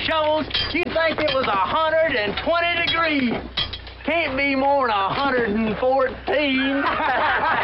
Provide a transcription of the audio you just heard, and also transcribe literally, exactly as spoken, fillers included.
shovels, you'd think it was one hundred twenty degrees. Can't be more than one hundred fourteen.